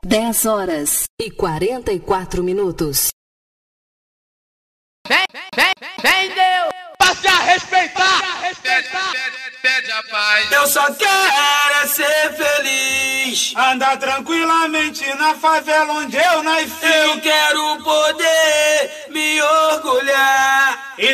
10h44. Vem Deus, passe a respeitar. Pede a paz. Eu só quero é ser feliz, andar tranquilamente na favela onde eu nasci. Eu quero poder